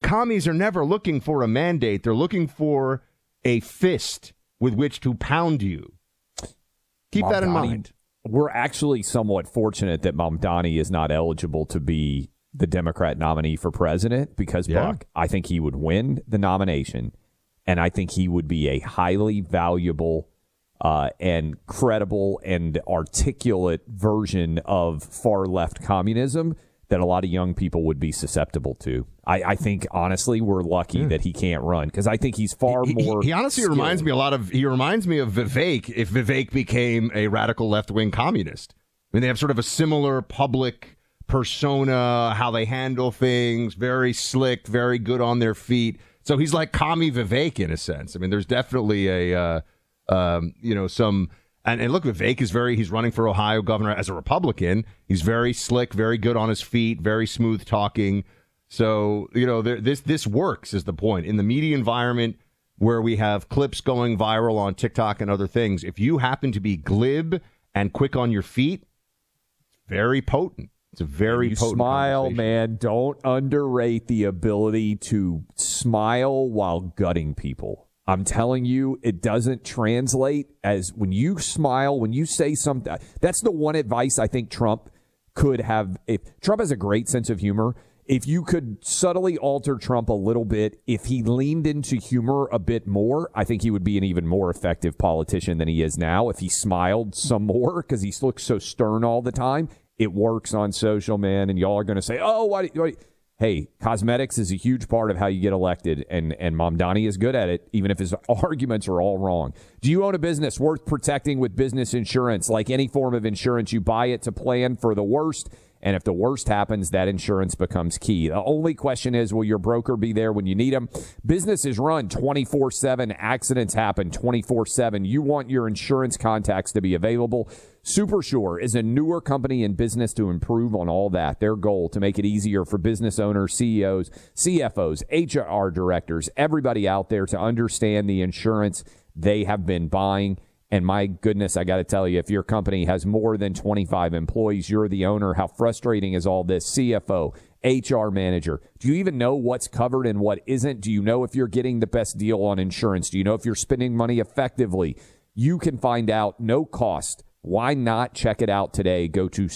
commies are never looking for a mandate. They're looking for a fist with which to pound you. Keep that in mind. We're actually somewhat fortunate that Mamdani is not eligible to be the Democrat nominee for president because, Buck, I think he would win the nomination, and I think he would be a highly valuable and credible and articulate version of far-left communism that a lot of young people would be susceptible to. I think, honestly, we're lucky that he can't run because I think he's far more He honestly skilled. reminds me of Vivek if Vivek became a radical left-wing communist. I mean, they have sort of a similar public persona, how they handle things, very slick, very good on their feet. So he's like commie Vivek in a sense. I mean, there's definitely a, some... And look, Vivek he's running for Ohio governor as a Republican. He's very slick, very good on his feet, very smooth talking. So, this works is the point. In the media environment where we have clips going viral on TikTok and other things, if you happen to be glib and quick on your feet, it's very potent. It's a very potent smile, man. Don't underrate the ability to smile while gutting people. I'm telling you, it doesn't translate as when you smile, when you say something. That's the one advice I think Trump could have. If Trump has a great sense of humor, if you could subtly alter Trump a little bit, if he leaned into humor a bit more, I think he would be an even more effective politician than he is now. If he smiled some more, because he looks so stern all the time, it works on social, man. And y'all are going to say, oh, what? Hey, cosmetics is a huge part of how you get elected, and Mamdani is good at it, even if his arguments are all wrong. Do you own a business worth protecting with business insurance? Like any form of insurance, you buy it to plan for the worst, and if the worst happens, that insurance becomes key. The only question is, will your broker be there when you need them? Businesses run 24/7. Accidents happen 24/7. You want your insurance contacts to be available. SuperSure is a newer company in business to improve on all that. Their goal, to make it easier for business owners, CEOs, CFOs, HR directors, everybody out there to understand the insurance they have been buying. And my goodness, I got to tell you, if your company has more than 25 employees, you're the owner. How frustrating is all this? CFO, HR manager. Do you even know what's covered and what isn't? Do you know if you're getting the best deal on insurance? Do you know if you're spending money effectively? You can find out, no cost. Why not check it out today? Go to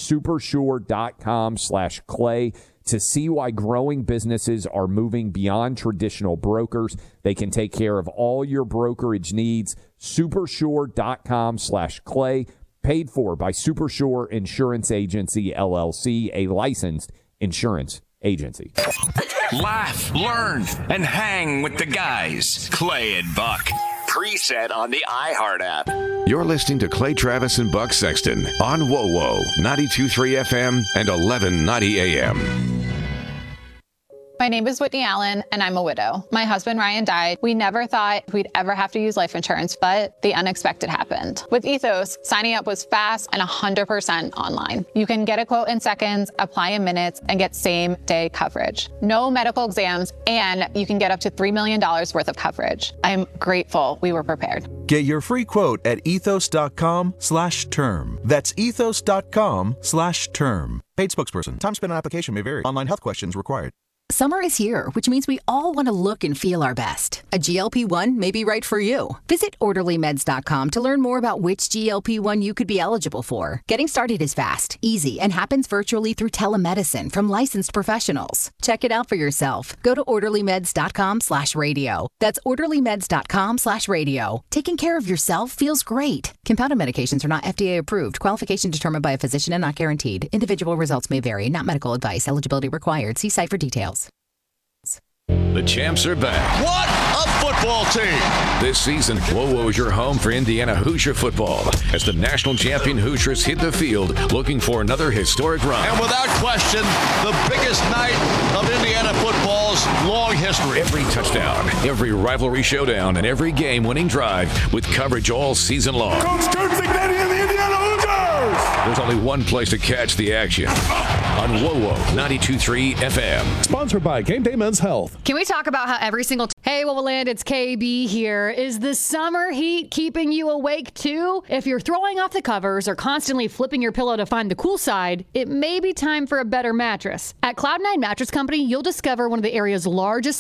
supersure.com/clay to see why growing businesses are moving beyond traditional brokers. They can take care of all your brokerage needs. Supersure.com/clay, paid for by Supersure Insurance Agency, LLC, a licensed insurance agency. Laugh, learn, and hang with the guys. Clay and Buck. Preset on the iHeart app. You're listening to Clay Travis and Buck Sexton on WoWo 92.3 FM and 1190 AM. My name is Whitney Allen, and I'm a widow. My husband, Ryan, died. We never thought we'd ever have to use life insurance, but the unexpected happened. With Ethos, signing up was fast and 100% online. You can get a quote in seconds, apply in minutes, and get same-day coverage. No medical exams, and you can get up to $3 million worth of coverage. I'm grateful we were prepared. Get your free quote at ethos.com/term. That's ethos.com/term. Paid spokesperson. Time spent on application may vary. Online health questions required. Summer is here, which means we all want to look and feel our best. A GLP-1 may be right for you. Visit OrderlyMeds.com to learn more about which GLP-1 you could be eligible for. Getting started is fast, easy, and happens virtually through telemedicine from licensed professionals. Check it out for yourself. Go to OrderlyMeds.com/radio. That's OrderlyMeds.com/radio. Taking care of yourself feels great. Compounded medications are not FDA approved. Qualification determined by a physician and not guaranteed. Individual results may vary. Not medical advice. Eligibility required. See site for details. The champs are back. What a football team! This season, WoWo is your home for Indiana Hoosier football as the national champion Hoosiers hit the field looking for another historic run. And without question, the biggest night of Indiana football's long history. Every touchdown, every rivalry showdown, and every game-winning drive with coverage all season long. Coach Kurt Cignetti and the Indiana Hoosiers! There's only one place to catch the action. On WoWo 92.3 FM. Sponsored by Game Day Men's Health. Can we talk about how every single... Hey, Wowoland, it's KB here. Is the summer heat keeping you awake too? If you're throwing off the covers or constantly flipping your pillow to find the cool side, it may be time for a better mattress. At Cloud9 Mattress Company, you'll discover one of the area's largest